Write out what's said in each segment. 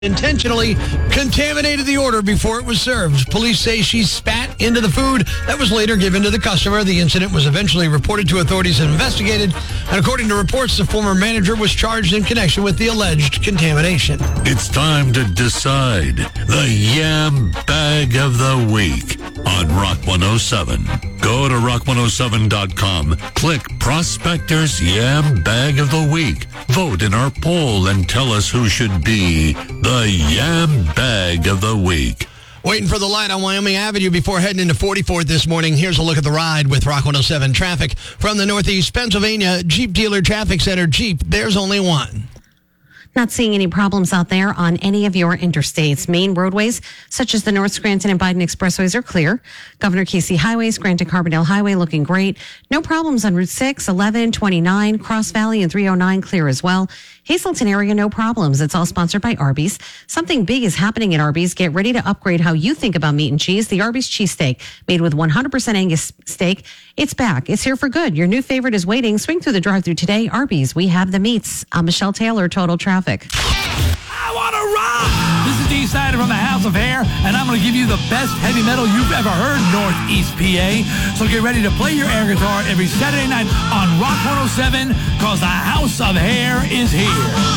intentionally contaminated the order before it was served. Police say she spat into the food that was later given to the customer. The incident was eventually reported to authorities and investigated. And according to reports, the former manager was charged in connection with the alleged contamination. It's time to decide the Yam Bag of the Week on Rock 107. Go to rock107.com, click Prospector's Yam Bag of the Week. Vote in our poll and tell us who should be the Yam Bag of the Week. Waiting for the light on Wyoming Avenue before heading into 44th this morning. Here's a look at the ride with Rock 107 traffic. From the Northeast Pennsylvania Jeep Dealer Traffic Center. Jeep, there's only one. Not seeing any problems out there on any of your interstates. Main roadways, such as the North Scranton and Biden Expressways, are clear. Governor Casey Highway, Scranton-Carbondale Highway looking great. No problems on Route 6, 11, 29, Cross Valley, and 309 clear as well. Hazleton area, no problems. It's all sponsored by Arby's. Something big is happening at Arby's. Get ready to upgrade how you think about meat and cheese. The Arby's cheesesteak, made with 100% Angus steak. It's back. It's here for good. Your new favorite is waiting. Swing through the drive-thru today. Arby's, we have the meats. I'm Michelle Taylor, Total Traffic. I want to rock! This is Dee Snider from the House of Hair, and I'm going to give you the best heavy metal you've ever heard, Northeast PA. So get ready to play your air guitar every Saturday night on Rock 107, because the House of Hair is here.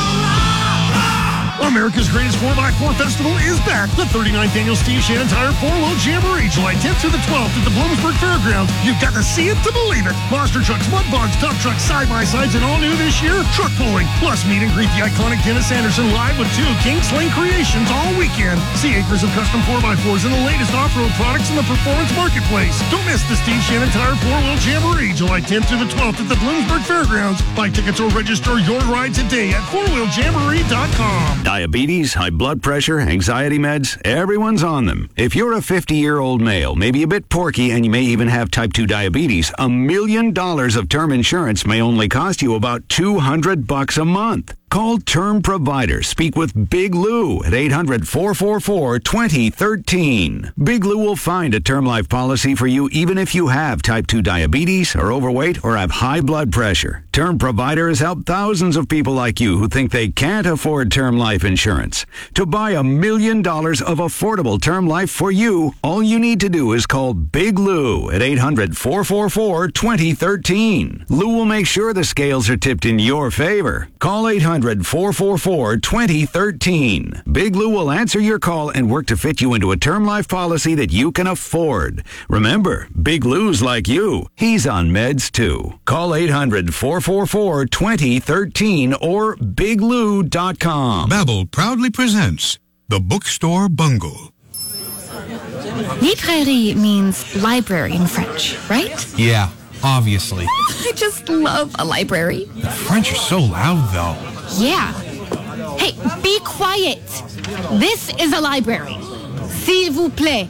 America's Greatest 4x4 Festival is back. The 39th Annual Steve Shannon Tire 4-Wheel Jamboree, July 10th through the 12th at the Bloomsburg Fairgrounds. You've got to see it to believe it. Monster trucks, mud bogs, dump trucks, side-by-sides, and all new this year, truck pulling. Plus, meet and greet the iconic Dennis Anderson live with 2 King Sling creations all weekend. See acres of custom 4x4s and the latest off-road products in the performance marketplace. Don't miss the Steve Shannon Tire 4-Wheel Jamboree, July 10th through the 12th at the Bloomsburg Fairgrounds. Buy tickets or register your ride today at 4wheeljamboree.com. Diabetes, high blood pressure, anxiety meds, everyone's on them. If you're a 50-year-old male, maybe a bit porky, and you may even have type 2 diabetes, $1 million of term insurance may only cost you about $200 a month. Call Term Provider. Speak with Big Lou at 800-444-2013. Big Lou will find a term life policy for you even if you have type 2 diabetes, are overweight, or have high blood pressure. Term Provider has helped thousands of people like you who think they can't afford term life insurance. To buy $1 million of affordable term life for you, all you need to do is call Big Lou at 800-444-2013. Lou will make sure the scales are tipped in your favor. Call 800-444-2013. Big Lou will answer your call and work to fit you into a term life policy that you can afford. Remember, Big Lou's like you. He's on meds too. Call 800-444-2013 or biglou.com. Babbel proudly presents The Bookstore Bungle. Librairie means library in French, right? Yeah, obviously. I just love a library. The French are so loud, though. Yeah. Hey, be quiet. This is a library. S'il vous plaît.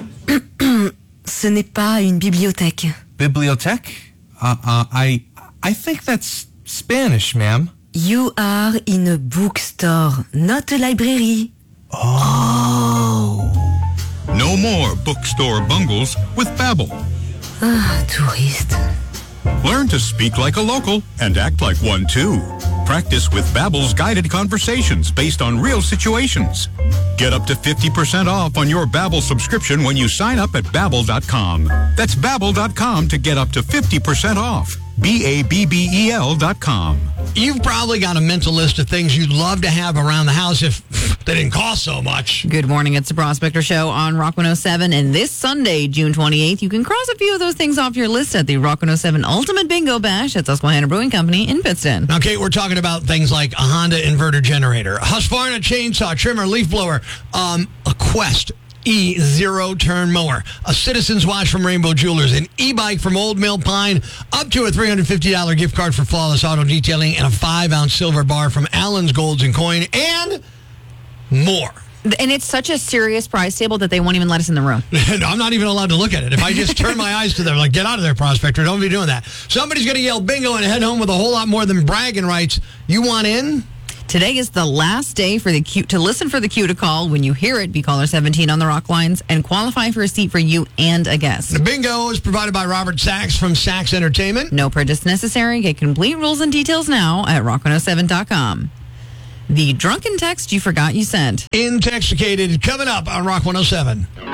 Ce n'est pas une bibliothèque. Bibliothèque? I think that's Spanish, ma'am. You are in a bookstore, not a library. Oh. No more bookstore bungles with Babbel. Ah, touriste. Learn to speak like a local and act like one too. Practice with Babbel's guided conversations based on real situations. Get up to 50% off on your Babbel subscription when you sign up at Babbel.com. That's Babbel.com to get up to 50% off. Babbel.com. You've probably got a mental list of things you'd love to have around the house if they didn't cost so much. Good morning. It's the Prospector Show on Rock 107. And this Sunday, June 28th, you can cross a few of those things off your list at the Rock 107 Ultimate Bingo Bash at Susquehanna Brewing Company in Pittston. Now, Kate, we're talking about things like a Honda inverter generator, a Husqvarna chainsaw, trimmer, leaf blower, a Quest E0-turn mower, a Citizens watch from Rainbow Jewelers, an e-bike from Old Mill Pine, up to a $350 gift card for Flawless Auto Detailing, and a 5-ounce silver bar from Allen's Golds and Coin, and more. And it's such a serious prize table that they won't even let us in the room. I'm not even allowed to look at it. If I just turn my eyes to them, like, get out of there, Prospector. Don't be doing that. Somebody's going to yell bingo and head home with a whole lot more than bragging rights. You want in? Today is the last day for the cue to listen for the cue to call. When you hear it, be caller 17 on the Rock lines and qualify for a seat for you and a guest. The bingo is provided by Robert Sachs from Sachs Entertainment. No purchase necessary. Get complete rules and details now at rock107.com. The drunken text you forgot you sent. Intoxicated coming up on Rock 107.